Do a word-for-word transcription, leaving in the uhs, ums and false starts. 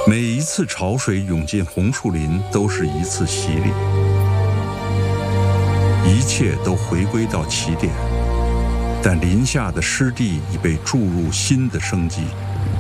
每一次潮水涌进红树林，都是一次洗礼，一切都回归到起点，但林下的湿地已被注入新的生机。